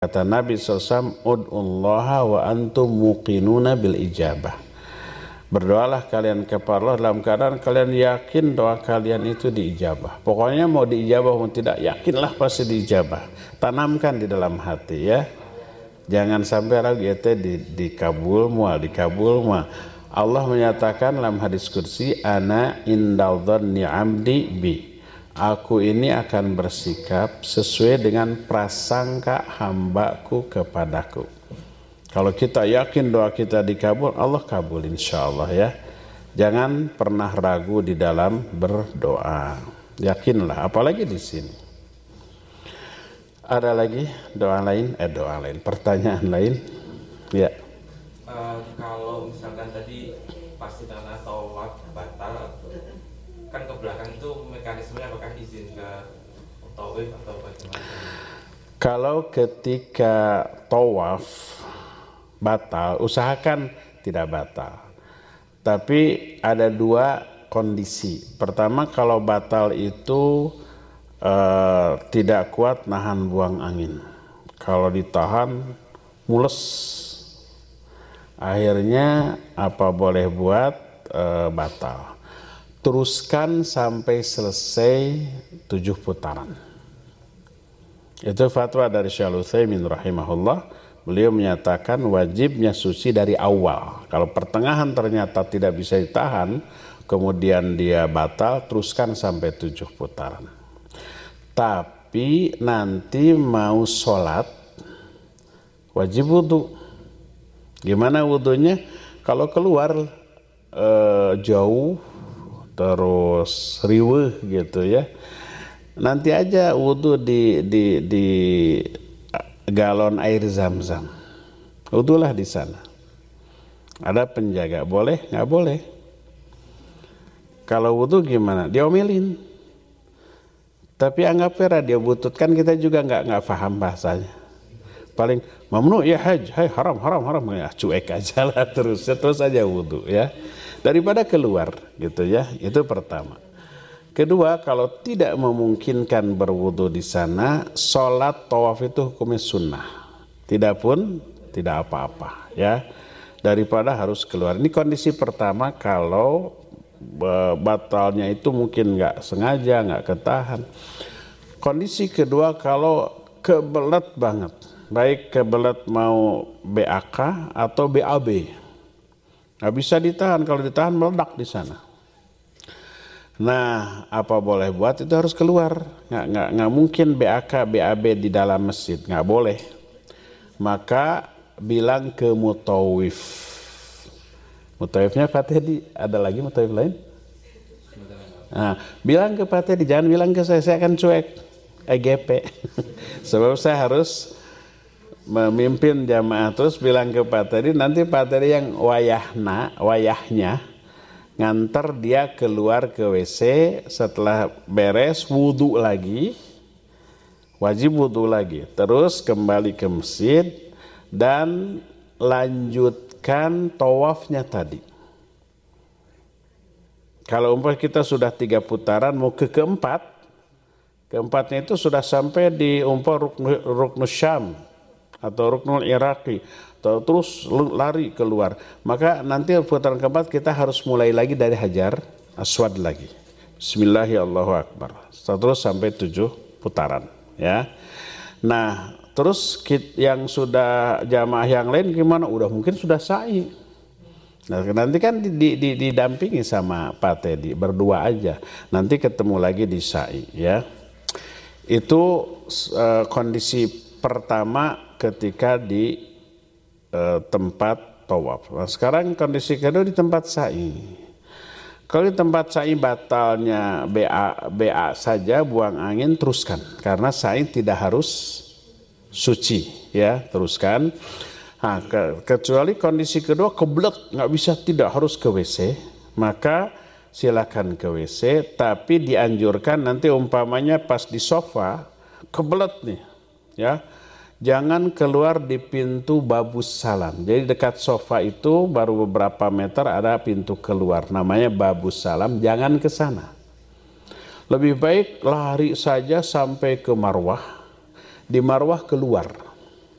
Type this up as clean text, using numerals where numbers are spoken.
Kata Nabi SAW, ud'ullaha wa antum muqinuna bil ijabah. Berdoalah kalian kepada Allah dalam keadaan kalian yakin doa kalian itu diijabah. Pokoknya mau diijabah mau tidak, yakinlah pasti diijabah. Tanamkan di dalam hati ya. Jangan sampai ragu itu dikabul mual. Allah menyatakan dalam hadis qudsi, ana indal dhanni 'abdi bi. Aku ini akan bersikap sesuai dengan prasangka hambaku kepadaku. Kalau kita yakin doa kita dikabul, Allah kabul insyaallah ya. Jangan pernah ragu di dalam berdoa. Yakinlah, apalagi di sini. Ada lagi doa lain? Pertanyaan lain? Ya. Kalau misalkan tadi pasti karena tawaf batal, kan ke belakang itu mekanismenya apakah izin ke tawaf atau bagaimana? Kalau ketika tawaf batal, usahakan tidak batal. Tapi ada dua kondisi. Pertama, kalau batal itu tidak kuat nahan buang angin. Kalau ditahan mules. Akhirnya apa boleh buat batal. Teruskan sampai selesai 7 putaran. Itu fatwa dari Syekh Al-Utsaimin rahimahullah. Beliau menyatakan wajibnya suci dari awal. Kalau pertengahan ternyata tidak bisa ditahan, kemudian dia batal, teruskan sampai 7 putaran. Tapi nanti mau sholat, wajib wudu. Gimana wudunya? Kalau keluar jauh, terus riweuh gitu ya, nanti aja wudu di galon air zam-zam, wudulah di sana. Ada penjaga, boleh nggak boleh? Kalau wudu gimana? Diomelin. Tapi anggap dia bututkan, kita juga nggak paham bahasanya. Paling mamnu ya haj, hai haram ya, cuek aja lah terus aja wudu ya. Daripada keluar gitu ya. Itu pertama. Kedua, kalau tidak memungkinkan berwudu di sana, sholat tawaf itu hukumnya sunnah. Tidak apa-apa ya. Daripada harus keluar. Ini kondisi pertama kalau batalnya itu mungkin nggak sengaja, nggak ketahan. Kondisi kedua kalau kebelet banget. Baik kebelet mau BAK atau BAB. Nggak bisa ditahan, kalau ditahan meledak di sana. Nah, apa boleh buat? Itu harus keluar. Nggak mungkin BAK, BAB di dalam masjid, nggak boleh. Maka bilang ke mutawif. Mutawifnya Pak Teddy, ada lagi mutawif lain? Nah, bilang ke Pak Teddy, jangan bilang ke saya akan cuek, EGP. Sebab saya harus memimpin jamaah, terus bilang ke Pak Teddy, nanti Pak Teddy yang wayahnya nganter dia keluar ke WC, setelah beres wudu lagi, wajib wudu lagi, terus kembali ke masjid dan lanjutkan tawafnya tadi. Kalau umpamanya kita sudah 3 putaran mau keempatnya itu sudah sampai di Ruknus Syam atau Ruknul Iraqi, atau terus lari keluar, maka nanti putaran keempat kita harus mulai lagi dari Hajar Aswad lagi. Bismillahirrahmanirrahim. Terus sampai 7 putaran ya. Nah, terus yang sudah jamaah yang lain gimana? Udah mungkin sudah sa'i. Nah, nanti kan didampingi sama Pak Teddy, berdua aja. Nanti ketemu lagi di sa'i ya. Itu kondisi pertama ketika di tempat tawaf. Nah, sekarang kondisi kedua di tempat sa'i. Kalau di tempat sa'i batalnya BA saja, buang angin, teruskan. Karena sa'i tidak harus suci ya, teruskan. Nah, kecuali kondisi kedua kebelet, nggak bisa, tidak harus ke WC, maka silakan ke WC. Tapi dianjurkan nanti umpamanya pas di sofa kebelet nih ya, jangan keluar di pintu babus salam. Jadi dekat sofa itu baru beberapa meter ada pintu keluar, namanya babus salam, jangan ke sana. Lebih baik lari saja sampai ke Marwah, di Marwah keluar.